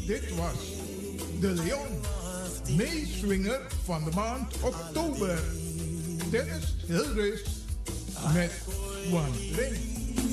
Dit was De Leon, meeswinger van de maand oktober. Dennis Hilrich met One Ring.